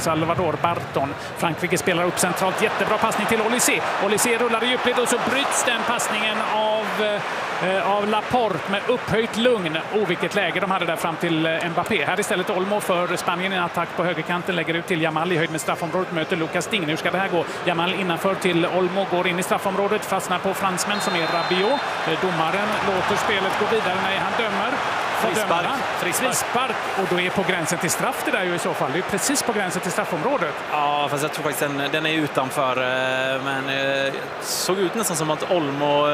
Salvador Barton. Frankrike spelar upp centralt, jättebra passning till Olysée. Olysée rullar i djupled och så bryts den passningen av Laporte med upphöjt lugn. Vilket läge de hade där fram till Mbappé. Här istället Olmo för Spanien i en attack på högerkanten, lägger ut till Yamal i höjd med straffområdet, möter Lucas Digne. Hur ska det här gå? Yamal innanför till Olmo, går in i straffområdet, fastnar på fransmän som är Rabiot. Domaren låter spelet gå vidare när han dömer. Frispark. Och då är på gränsen till straff det där ju i så fall. Det är precis på gränsen till straffområdet. Ja, fast jag tror faktiskt den är utanför. Men såg ut nästan som att Olmo...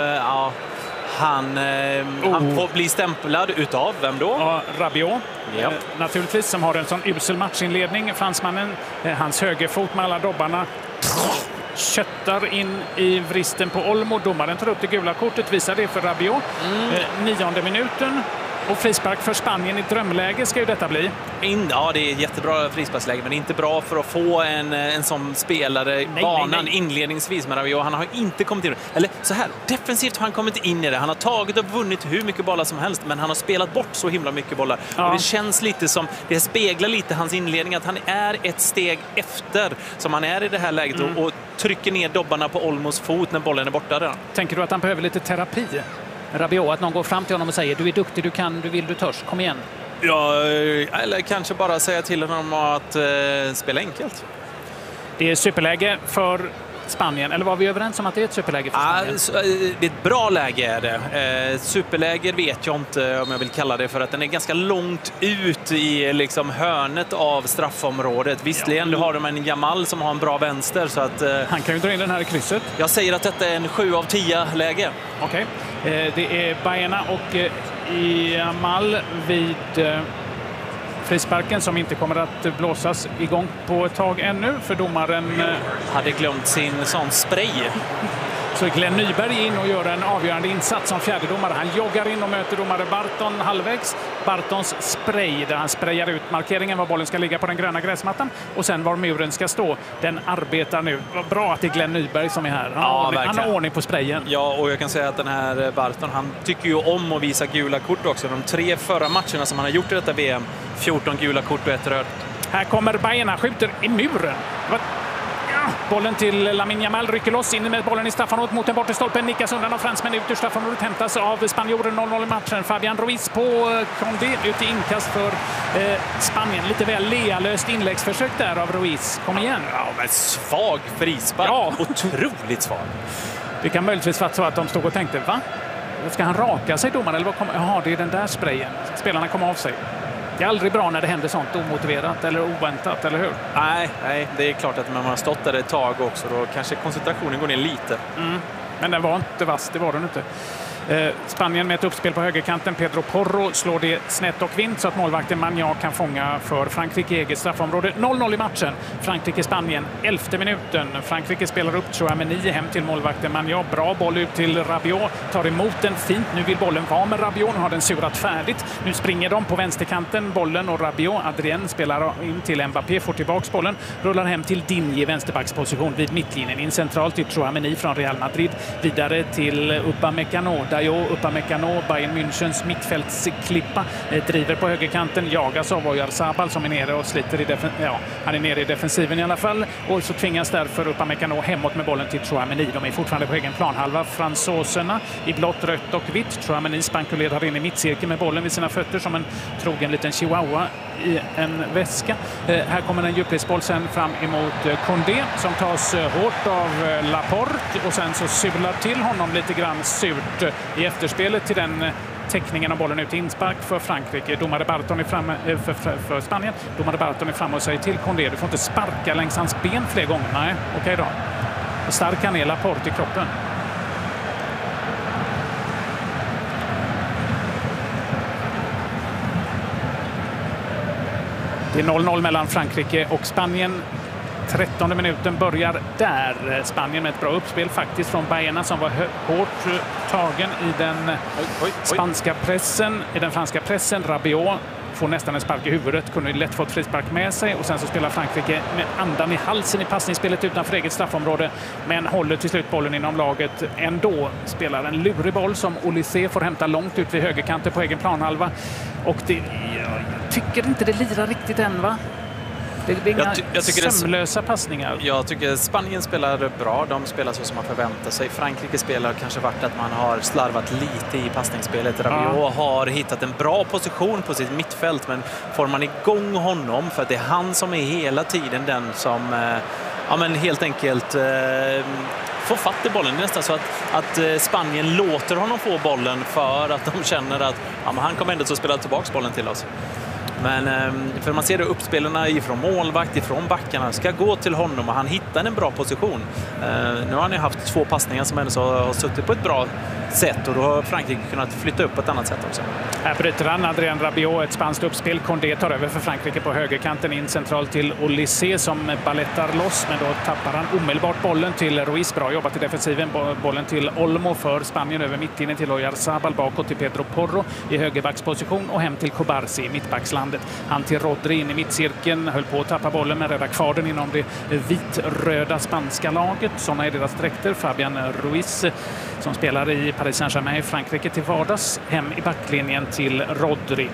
Han får bli stämplad utav vem då? Ja, Rabiot. Ja. Naturligtvis, som har en sån usel matchinledning. Fransmannen, hans högerfot med alla dobbarna, köttar in i vristen på Olmo. Domaren tar upp det gula kortet, visar det för Rabiot. 9:e minuten. Och frispark för Spanien i drömläge ska ju detta bli. Ja, det är ett jättebra frisparksläge, men inte bra för att få en sån spelare banan inledningsvis med Rabiot. Han har inte kommit in. Eller så här, defensivt har han kommit in i det. Han har tagit och vunnit hur mycket bollar som helst, men han har spelat bort så himla mycket bollar. Ja. Och det känns lite som, det speglar lite hans inledning, att han är ett steg efter som han är i det här läget och trycker ner dobbarna på Olmos fot när bollen är borta där. Tänker du att han behöver lite terapi? Rabiot, att någon går fram till honom och säger du är duktig, du kan, du vill, du törs, kom igen. Ja, eller kanske bara säga till honom att spela enkelt. Det är superläge för Spanien, eller var vi överens om att det är ett superläge för Spanien? Det är ett bra läge är det. Superläge vet jag inte om jag vill kalla det, för att den är ganska långt ut i liksom hörnet av straffområdet. Visserligen du har de en Yamal som har en bra vänster, så att han kan ju dra in den här i krysset. Jag säger att detta är en 7 av 10 läge. Okej. Det är Baena och Yamal vid frisparken som inte kommer att blåsas igång på ett tag ännu, för domaren hade glömt sin sån spray. Så Glenn Nyberg in och gör en avgörande insats som fjärdedomare. Han joggar in och möter domare Barton halvvägs. Bartons spray, där han sprayar ut markeringen var bollen ska ligga på den gröna gräsmattan och sen var muren ska stå. Den arbetar nu. Vad bra att det är Glenn Nyberg som är här. Han har ordning på sprayen. Ja, och jag kan säga att den här Barton, han tycker ju om att visa gula kort också. De 3 förra matcherna som han har gjort i detta VM, 14 gula kort och 1 rött. Här kommer Baena, skjuter i muren. Bollen till Lamine Yamal, rycker loss in med bollen i straffområdet mot den bortre stolpen, nickas undan av fransmän ut ur straffområdet, hämtas av spanjoren. 0-0 i matchen. Fabian Ruiz på Condé, ut i inkast för Spanien. Lite väl lealöst inläggsförsök där av Ruiz. Kom igen. Ja, men svag frispark. Ja. Otroligt svag. Det kan möjligtvis vara så att de stod och tänkte, va? Ska han raka sig, domaren? Eller vad kommer... Jaha, det är den där sprayen. Spelarna kommer av sig. Det är aldrig bra när det händer sånt omotiverat eller oväntat, eller hur? Nej, det är klart att man har stått där ett tag också. Då kanske koncentrationen går ner lite. Men den var inte vass, det var den inte. Spanien med ett uppspel på högerkanten. Pedro Porro slår det snett och vint så att målvakten Magnan kan fånga för Frankrike eget straffområde. 0-0 i matchen. Frankrike-Spanien, 11:e minuten. Frankrike spelar upp Chouameni hem till målvakten Magnan. Bra boll ut till Rabiot. Tar emot den fint. Nu vill bollen vara med Rabiot. Nu har den surat färdigt. Nu springer de på vänsterkanten. Bollen och Rabiot. Adrien spelar in till Mbappé. Får tillbaks bollen. Rullar hem till Digne i vänsterbacksposition vid mittlinjen. In centralt till Chouameni från Real Madrid. Vidare till Upamecano. Upamecano, Bayern Münchens mittfältsklippa, driver på högerkanten, jagas av Oyarzabal som är nere och sliter han är nere i defensiven i alla fall, och så tvingas därför Upamecano hemåt med bollen till Chouameni. De är fortfarande på egen planhalva, fransoserna i blått, rött och vitt. Chouameni spankulerar in i mittcirkeln med bollen vid sina fötter som en trogen liten chihuahua i en väska. Här kommer en djupledsboll sen fram emot Condé som tas hårt av Laporte och sen så sular till honom lite grann surt i efterspelet till den täckningen av bollen ut i inspark för Frankrike. Domare Barton är framme för Spanien. Domare Barton är framme och säger till Condé, du får inte sparka längs hans ben fler gånger. Nej, okej då. Och stark han är Laporte i kroppen. Det är 0-0 mellan Frankrike och Spanien. 13:e minuten börjar där. Spanien med ett bra uppspel faktiskt från Baena som var hårt tagen i den spanska pressen. I den franska pressen. Rabiot får nästan en spark i huvudet. Kunde lätt fått frispark med sig. Och sen så spelar Frankrike med andan i halsen i passningsspelet utanför eget straffområde. Men håller till slut bollen inom laget ändå. Spelar en lurig boll som Olysée får hämta långt ut vid högerkanten på egen planhalva. Och jag tycker inte det lirar riktigt än, va? Det är inga sömlösa passningar. Jag tycker Spanien spelar bra. De spelar så som man förväntar sig. Frankrike spelar kanske varit att man har slarvat lite i passningsspelet. Rabiot har hittat en bra position på sitt mittfält, men får man igång honom, för att det är han som är hela tiden den som men helt enkelt får fatt i bollen. Det är nästan så att Spanien låter honom få bollen för att de känner att han kommer ändå att spela tillbaka bollen till oss. Men för man ser det, uppspelarna ifrån målvakt, ifrån backarna ska gå till honom och han hittar en bra position. Nu har han ju haft 2 passningar som ändå har suttit på ett bra sätt, och då har Frankrike kunnat flytta upp på ett annat sätt också. Här bryter han Adrien Rabiot ett spanskt uppspel. Condé tar över för Frankrike på högerkanten in centralt till Olysée som ballettar loss, men då tappar han omedelbart bollen till Ruiz. Bra jobbat i defensiven. Bollen till Olmo för Spanien över mittlinjen till Oyarzabal, bakåt till Pedro Porro i högerbacksposition och hem till Cobarsi i mittbackslandet. Han till Rodri in i mittcirkeln, höll på att tappa bollen men räddar kvar den inom det vitröda spanska laget. Sådana är deras dräkter. Fabian Ruiz som spelar i Paris Saint-Germain i Frankrike till vardags, hem i backlinjen till Rodri.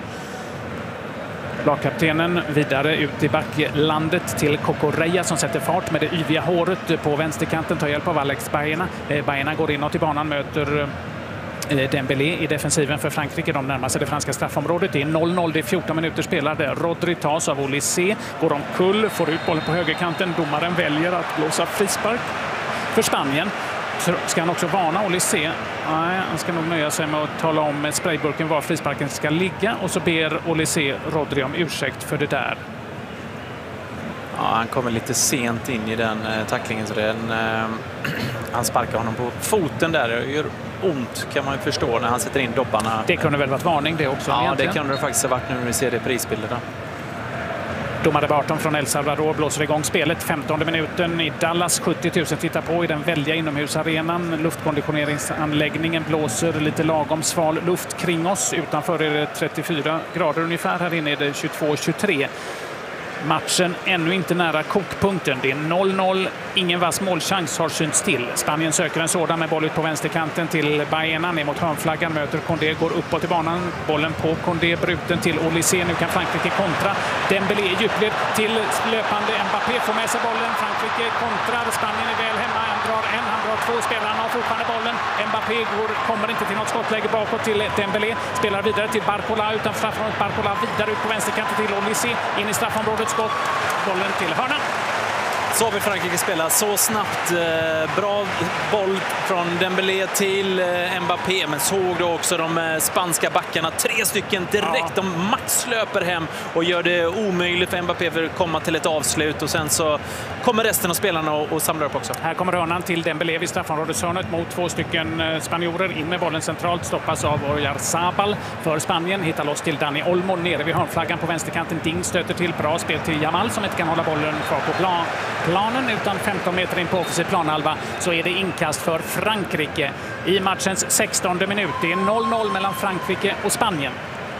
Lagkaptenen vidare ut i backlandet till Cucurella som sätter fart med det yviga håret på vänsterkanten, tar hjälp av Alex Baena. Baena går inåt i banan, möter Dembélé i defensiven för Frankrike. De närmar sig det franska straffområdet. Det är 0-0, det är 14 minuter spelade. Rodri tas av Olysée, går omkull, får ut bollen på högerkanten. Domaren väljer att blåsa frispark för Spanien. Ska han också varna Olysée? Nej, han ska nog nöja sig med att tala om med sprayburken var frisparken ska ligga, och så ber Olysée Rodri om ursäkt för det där. Ja, han kommer lite sent in i den tacklingen, så han sparkar honom på foten där. Det gör ont, kan man ju förstå, när han sätter in dobbarna. Det kunde väl varit varning det också? Ja, egentligen. det kunde det faktiskt ha varit nu när vi ser det prisbilderna. Domare Barton från El Salvador blåser igång spelet. 15:e minuten i Dallas. 70 000 tittar på i den välja inomhusarenan. Luftkonditioneringsanläggningen blåser lite lagom sval luft kring oss. Utanför är det 34 grader ungefär. Här inne är det 22-23. Matchen ännu inte nära kokpunkten. Det är 0-0. Ingen vass målchans har synts till. Spanien söker en sådan med boll ut på vänsterkanten till Baena. Ner mot hörnflaggan, möter Condé, går uppåt i banan. Bollen på Condé, bruten till Olysée. Nu kan Frankrike kontra. Dembélé i djupled till löpande Mbappé, får med sig bollen. Frankrike kontrar. Spanien är väl hemma. Han drar 2 spelare. Han har fortfarande bollen. Mbappé kommer inte till något skottläge bakåt till Dembélé. Spelar vidare till Barcola utanför straffområdet. Barcola vidare ut på vänsterkanten till Olysée. In i straffområdet. Skott, bollen till hörnan. Så har vi Frankrike spela så snabbt. Bra boll från Dembélé till Mbappé, men såg då också de spanska backarna, 3 stycken direkt. De maxlöper hem och gör det omöjligt för Mbappé för att komma till ett avslut, och sen så kommer resten av spelarna och samlar upp också. Här kommer hörnan till Dembélé vid straffområdeshörnet mot 2 stycken spanjorer. In med bollen centralt, stoppas av Oyarzabal för Spanien. Hittar loss till Dani Olmo nere vid hörnflaggan på vänsterkanten. Ding stöter till, bra spel till Yamal som inte kan hålla bollen kvar på planen, utan 15 meter in på offensiv planhalva så är det inkast för Frankrike i matchens 16:e minut. Det är 0-0 mellan Frankrike och Spanien.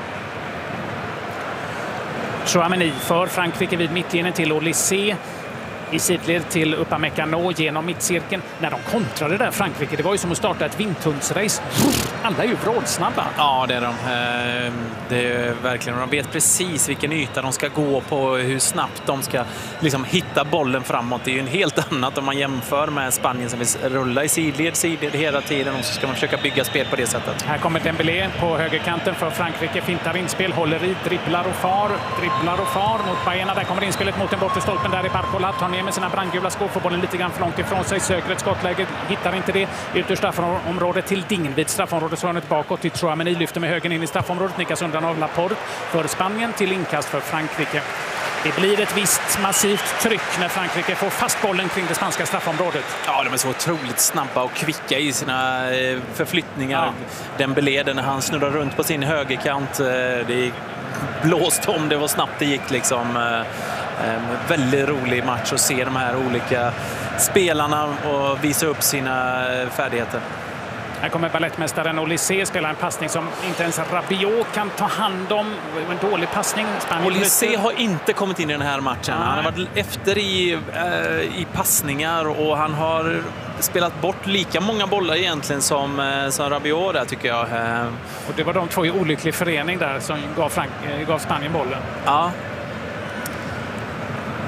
Chouameni för Frankrike vid mittlinjen till Olysée. I sidled till Upamecano genom mittcirkeln. När de kontrade där Frankrike, det var ju som att starta ett vindtundsrace. Alla är ju vrålsnabba. Ja, det är de. Det är verkligen. De vet precis vilken yta de ska gå på, hur snabbt de ska liksom hitta bollen framåt. Det är ju en helt annat om man jämför med Spanien som vill rulla i sidled hela tiden, och så ska man försöka bygga spel på det sättet. Här kommer Dembélé på högerkanten för Frankrike. Fintar inspel, håller i, dribblar och far mot Baena. Där kommer inspelet mot den bortre stolpen. Där i Barcola, tar ner med sina brandgula skor, får bollen lite grann för långt ifrån sig, söker ett skottläge, hittar inte det. Ut ur straffområdet till Ding vid straffområdeshörnet, bakåt till Chouameni, lyfter med högen in i straffområdet, nickas undan av Laporte för Spanien, till inkast för Frankrike. Det blir ett visst massivt tryck när Frankrike får fast bollen kring det spanska straffområdet. Ja, de är så otroligt snabba och kvicka i sina förflyttningar. Ja. Dembélé, när han snurrar runt på sin högerkant, det blåst om det var snabbt det gick liksom. Väldigt rolig match att se de här olika spelarna och visa upp sina färdigheter. Här kommer ballettmästaren Olysée, spelar en passning som inte ens Rabiot kan ta hand om. En dålig passning. Olysée har inte kommit in i den här matchen. Han har varit efter i passningar, och han har spelat bort lika många bollar egentligen som Rabiot där, tycker jag. Och det var de 2 i olycklig förening där som gav Spanien bollen. Ja.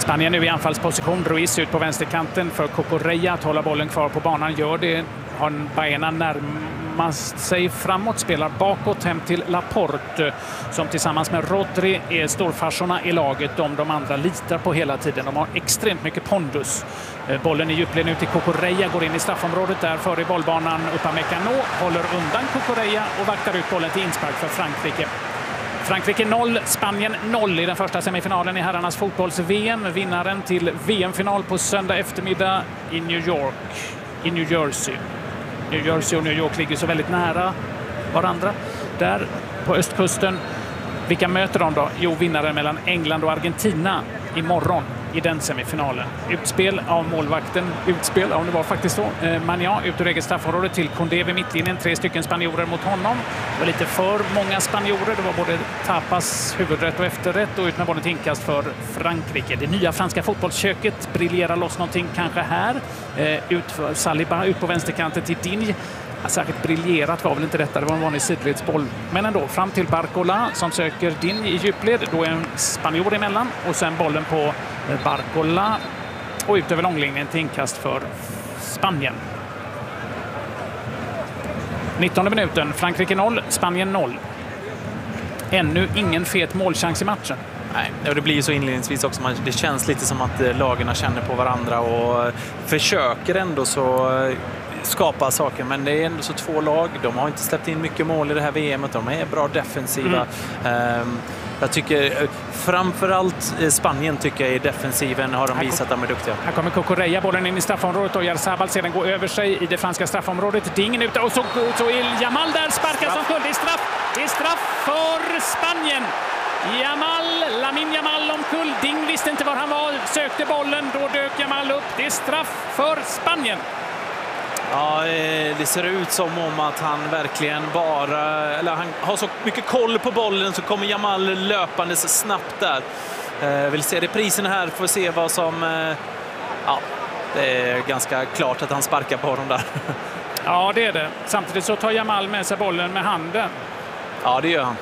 Spanien nu i anfallsposition. Ruiz ut på vänsterkanten för Cucurella att hålla bollen kvar på banan. Gör det. Har Baena närmast sig framåt. Spelar bakåt hem till Laporte som tillsammans med Rodri är storfarsorna i laget. De andra litar på hela tiden. De har extremt mycket pondus. Bollen i djupled ut till Cucurella. Går in i straffområdet där före bollbanan. Upamecano håller undan Cucurella och vaktar ut bollen till inspark för Frankrike. Frankrike 0, Spanien 0 i den första semifinalen i herrarnas fotbolls-VM. Vinnaren till VM-final på söndag eftermiddag i New Jersey. New Jersey och New York ligger så väldigt nära varandra. Där på östkusten. Vilka möter de då? Jo, vinnaren mellan England och Argentina imorgon i den semifinalen. Utspel av målvakten. Om det var faktiskt så. Maignan ut ur eget straffområde till Koundé vid mittlinjen. 3 stycken spanjorer mot honom. Det var lite för många spanjorer. Det var både tapas, huvudrätt och efterrätt. Och ut med bollen till inkast för Frankrike. Det nya franska fotbollsköket briljerar loss någonting kanske här. Ut för Saliba, ut på vänsterkanten till Digne. Särskilt briljerat var väl inte detta, det var en vanlig sidledsboll. Men ändå, fram till Barcola som söker Digne i djupled. Då är en spanjor emellan och sen bollen på Barcola och ut över långlinjen till inkast för Spanien. 19:e minuten, Frankrike 0, Spanien 0. Ännu ingen fet målchans i matchen. Nej, och det blir ju så inledningsvis också. Det känns lite som att lagarna känner på varandra och försöker ändå så skapa saker, men det är ändå så två lag. De har inte släppt in mycket mål i det här VMet. De är bra defensiva. Jag tycker framförallt Spanien tycker jag i defensiven har de visat att de är duktiga. Här kommer Cucurella, bollen in i straffområdet och Oyarzabal sedan går över sig i det franska straffområdet. Dingen ute och så är Yamal där, sparkar som skull. Det är straff för Spanien. Lamine Yamal omkull. Ding visste inte var han var, sökte bollen, då dök Yamal upp. Det är straff för Spanien. Ja, det ser ut som om att han verkligen han har så mycket koll på bollen så kommer Yamal löpande så snabbt där. Vill se reprisen här för att se vad som... det är ganska klart att han sparkar på dem där. Ja, det är det. Samtidigt så tar Yamal med sig bollen med handen. Ja, det gör han.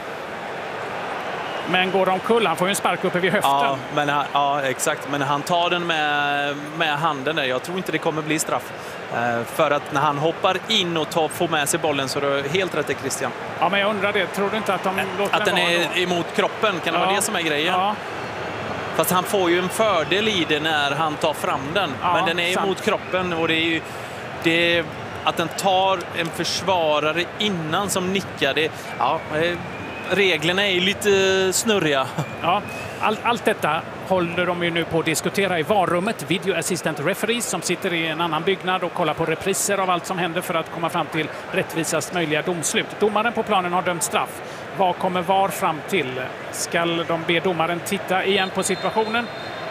Men går de kull, han får ju en spark uppe vid höften. Ja, exakt. Men han tar den med handen där. Jag tror inte det kommer bli straff. För att när han hoppar in och får med sig bollen så är det helt rätt, Christian. Ja, men jag undrar det. Tror du inte att de låter att den är emot kroppen? Kan det vara det som är grejen? Ja. Fast han får ju en fördel i det när han tar fram den. Ja, men den är emot kroppen och det är ju... att den tar en försvarare innan som nickar. Reglerna är lite snurriga. Ja, allt detta håller de ju nu på att diskutera i varummet. Video assistant referees som sitter i en annan byggnad och kollar på repriser av allt som händer för att komma fram till rättvisast möjliga domslut. Domaren på planen har dömt straff. Vad kommer VAR fram till? Ska de be domaren titta igen på situationen?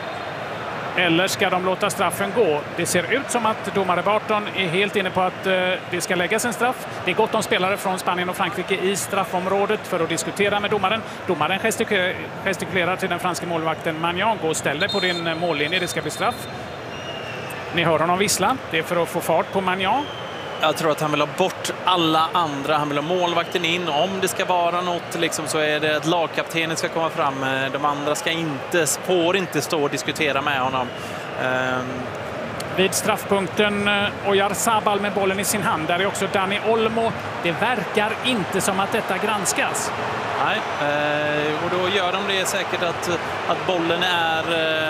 Eller ska de låta straffen gå? Det ser ut som att domare Barton är helt inne på att det ska läggas en straff. Det är gott om spelare från Spanien och Frankrike i straffområdet för att diskutera med domaren. Domaren gestikulerar till den franska målvakten Maignan. Gå och ställ dig på din mållinje, det ska bli straff. Ni hör honom vissla. Det är för att få fart på Maignan. Jag tror att han vill ha bort alla andra. Han vill ha målvakten in. Om det ska vara något så är det att lagkaptenen ska komma fram. De andra får inte stå och diskutera med honom. Vid straffpunkten Oyarzabal med bollen i sin hand. Där är också Dani Olmo. Det verkar inte som att detta granskas. Nej, och då gör de det säkert att bollen är...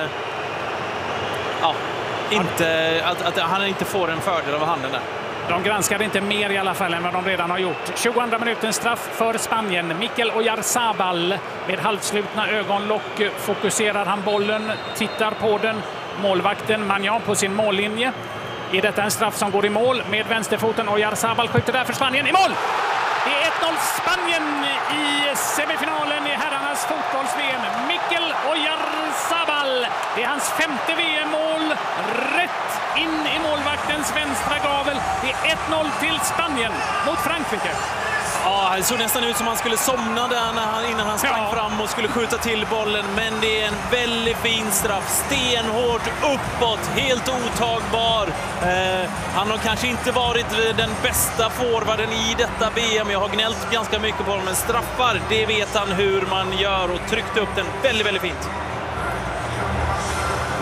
att han inte får en fördel av handen där. De granskar inte mer i alla fall än vad de redan har gjort. 22 minuten straff för Spanien. Mikel Oyarzabal med halvslutna ögonlock fokuserar han bollen, tittar på den. Målvakten Maignan på sin mållinje. Är detta en straff som går i mål med vänsterfoten? Oyarzabal skjuter där för Spanien i mål! Det är 1-0 Spanien i semifinalen i herrarnas fotbolls-VM. Mikel Oyarzabal. Det är hans 5:e VM-mål. Rätt in i målvaktens vänstra gavel. Det är 1-0 till Spanien mot Frankrike. Ja, det såg nästan ut som han skulle somna där innan han sprang fram och skulle skjuta till bollen. Men det är en väldigt fin straff. Stenhårt uppåt, helt otagbar. Han har kanske inte varit den bästa forwarden i detta VM. Jag har gnällt ganska mycket på honom, men straffar, det vet han hur man gör och tryckte upp den väldigt, väldigt fint.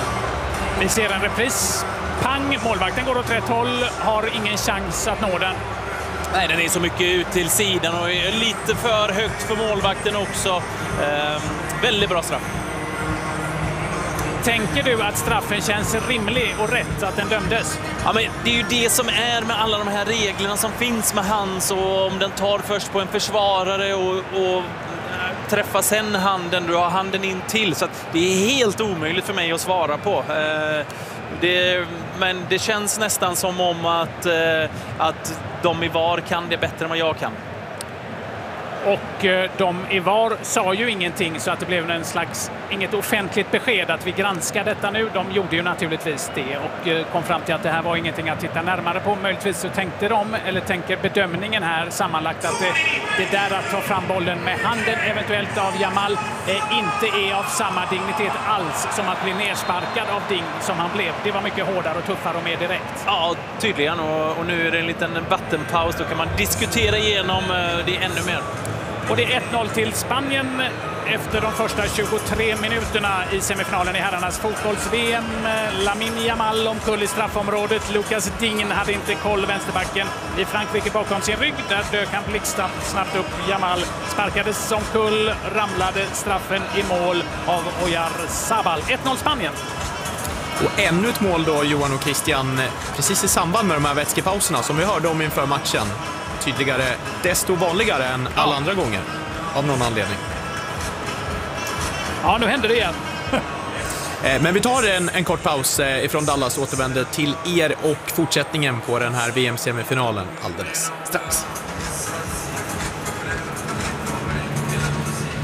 Vi ser en repris. Pang, målvakten går åt rätt håll, har ingen chans att nå den. Nej, den är så mycket ut till sidan och är lite för högt för målvakten också. Väldigt bra straff. Tänker du att straffen känns rimlig och rätt att den dömdes? Ja, men det är ju det som är med alla de här reglerna som finns med hands, och om den tar först på en försvarare och träffar sen handen, du har handen in till, så att det är helt omöjligt för mig att svara på. Men det känns nästan som om att de i VAR kan det bättre än vad jag kan. Och de i VAR sa ju ingenting, så att det blev inget offentligt besked att vi granskar detta nu. De gjorde ju naturligtvis det och kom fram till att det här var ingenting att titta närmare på. Möjligtvis så tänkte de, eller tänker bedömningen här sammanlagt, att det där att ta fram bollen med handen eventuellt av Jamal inte är av samma dignitet alls som att bli nersparkad av Ding som han blev. Det var mycket hårdare och tuffare och mer direkt. Ja, tydligen. Och nu är det en liten vattenpaus. Då kan man diskutera igenom det ännu mer. Och det är 1-0 till Spanien efter de första 23 minuterna i semifinalen i herrarnas fotbolls-VM. Lamine Yamal omkull i straffområdet. Lucas Digne hade inte koll, vänsterbacken i Frankrike, bakom sin rygg. Där dök han blixtsnabbt upp. Yamal sparkades omkull, ramlade straffen i mål av Oyarzabal. 1-0 Spanien. Och ännu ett mål då, Johan och Christian, precis i samband med de här vätskepauserna som vi hörde om inför matchen. Tydligare, desto vanligare än alla andra gånger, av någon anledning. Ja, nu händer det igen. Men vi tar en kort paus ifrån Dallas och återvänder till er och fortsättningen på den här VM-semifinalen alldeles strax.